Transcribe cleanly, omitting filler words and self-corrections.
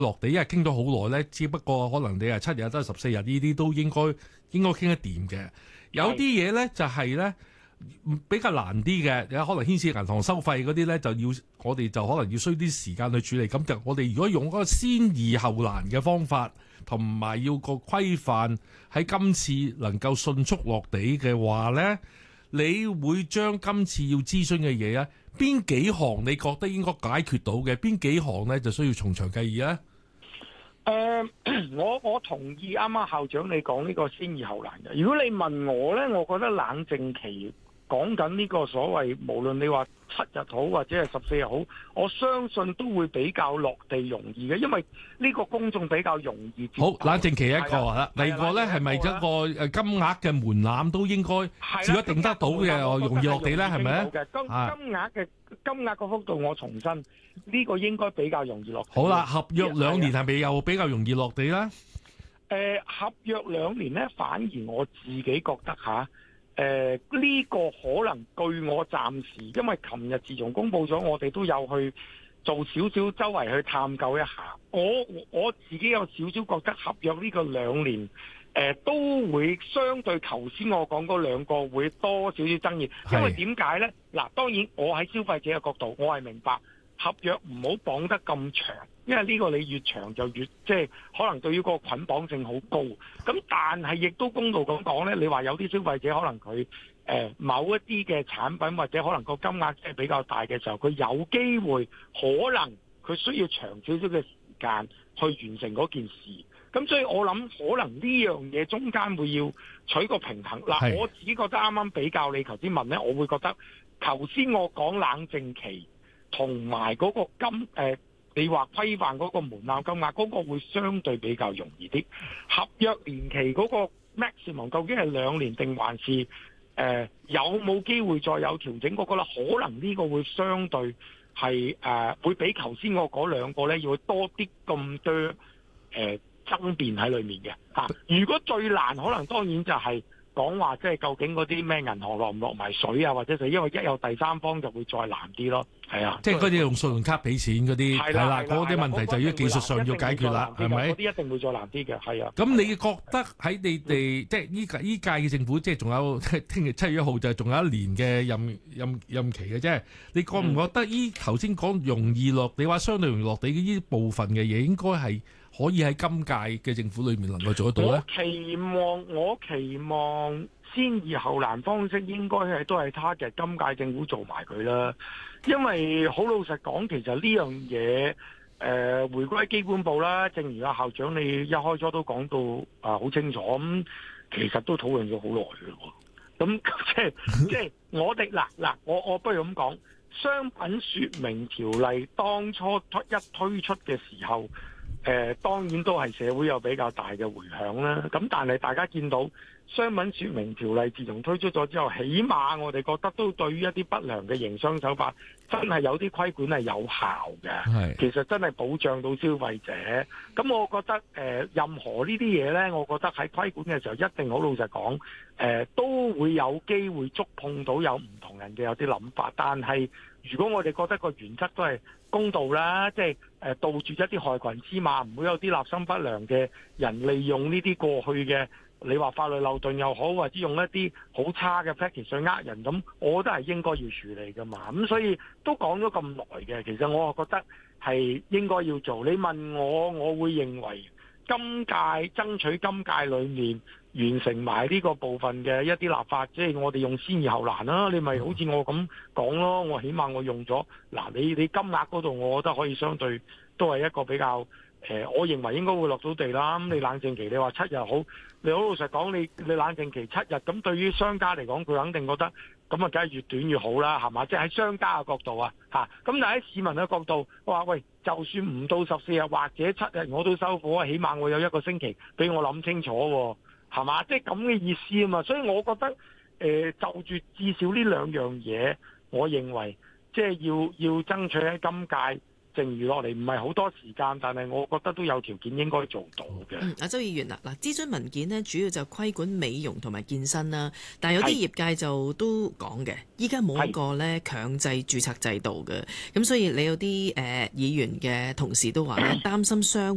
落地，因為傾咗好耐咧，只不過可能你係7日得14日呢啲都應該傾得掂嘅。有啲嘢咧就係咧比較難啲嘅，有可能牽涉銀行收費嗰啲咧，我哋就可能要需啲時間去處理。咁就我哋如果用嗰個先易後難嘅方法，同埋要個規範喺今次能夠迅速落地嘅話咧，你會將今次要諮詢嘅嘢啊，邊幾項你覺得應該解決到嘅，邊幾項咧就需要從長計議咧？ 我同意啱啱校長你講呢個先易後難嘅。如果你問我呢，我覺得冷靜期講緊呢個所謂，無論你話7日好或者係14日好，我相信都會比較落地容易嘅，因為呢個公眾比較容易接受。 好，冷靜期一個啦，第二個呢係咪一個金額嘅門檻都應該如果定得到嘅，容易落地呢？係咪咧？ 金額個幅度，我重申呢個應該比較容易落地。好啦，合約2年係咪又比較容易落地呢？ 合約2年呢，反而我自己覺得呢個可能據我暫時，因為琴日自從公佈咗，我哋都有去做少少周圍去探究一下。我自己有少少覺得合約呢個2年，都會相對頭先我講嗰2個會多少少爭議。因為點解呢？嗱，當然我喺消費者嘅角度，我係明白合約唔好綁得咁長，因為呢個你越長就越可能對於個捆綁性好高。咁但係亦都公道咁講呢，你話有啲消費者可能佢某一啲嘅產品或者可能個金額比較大嘅時候，佢有機會可能佢需要長少少嘅時間去完成嗰件事。咁所以我諗可能呢樣嘢中間會要取個平衡。嗱，我自己覺得啱啱比較你頭先問呢，我會覺得頭先我講冷靜期同埋嗰個你話規範嗰個門檻金額嗰個會相對比較容易啲。合約年期嗰個 maximum 究竟係2年定還是有冇機會再有調整？我覺得可能呢個會相對係會比頭先我嗰2個呢要多啲咁多爭辯喺裏面嘅。如果最難可能當然就係講話究竟嗰啲咩銀行落唔落埋水啊，或者因為一有第三方就會再難啲咯。係啊， 即係嗰啲用信用卡俾錢嗰啲，係啦，嗰啲問題就要技術上要解決啦，係咪？ 嗰啲一定會再難啲嘅，係啊。 咁你覺得喺你哋即係依屆嘅政府，即係仲有聽日7月1號就仲有1年嘅任期嘅啫。你覺唔覺得頭先講容易落地，話相對容易落地嘅呢部分嘅嘢，應該係可以喺今屆嘅政府裏面能夠做得到咧？ 我期望先易後難方式應該都係target今屆政府做埋佢啦。因為好老實講，其實呢樣嘢回歸基本步啦，正如阿校長你一開初都講到好清楚，咁其實都討論咗好耐嘅喎。咁即係我哋嗱，我不如咁講，商品說明條例當初一推出嘅時候，當然都係社會有比較大嘅迴響啦。咁但係大家見到商品說明條例自從推出咗之後，起碼我哋覺得都對於一啲不良嘅營商手法真係有啲規管係有效嘅。其實真係保障到消費者。咁我覺得任何呢啲嘢呢，我覺得喺規管嘅時候一定好老實講，都會有機會觸碰到有唔同人嘅有啲諗法。但係如果我哋覺得個原則都係公道啦，即係杜絕一啲害群之馬，唔會有啲立心不良嘅人利用呢啲過去嘅，你話法律漏洞又好，或者用一啲好差嘅 package 去呃人，咁我覺得係應該要處理噶嘛。咁所以都講咗咁耐嘅，其實我覺得係應該要做。你問我會認為今屆爭取今屆裏面完成埋呢個部分嘅一啲立法，即係我哋用先易後難啦。你咪好似我咁講咯，我起碼我用咗你金額嗰度，我覺得可以相對都係一個比較我認為應該會落到地啦。咁你冷靜期你話7日好，你好老實講，你冷靜期7日，咁對於商家嚟講，佢肯定覺得咁啊，梗係越短越好啦，係嘛？即係喺商家嘅角度啊，咁但係喺市民嘅角度，我話喂，就算唔到14日或者7日，我都收貨，起碼我有1個星期俾我諗清楚喎，係嘛？即係咁嘅意思啊嘛。所以我覺得就住至少呢2樣嘢，我認為即係要爭取喺今屆剩餘落嚟唔係好多時間，但係我覺得都有條件應該做到嘅。 阿周議員嗱，諮詢文件呢主要就規管美容同埋健身啦，但係有啲業界就都講嘅，依家冇一個咧強制註冊制度嘅，咁所以你有啲議員嘅同事都話咧擔心商